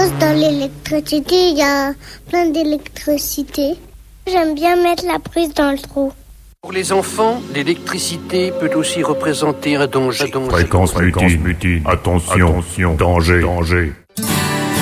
Dans l'électricité, il y a plein d'électricité. J'aime bien mettre la prise dans le trou. Pour les enfants, l'électricité peut aussi représenter un danger. Fréquence mutine. Attention, danger.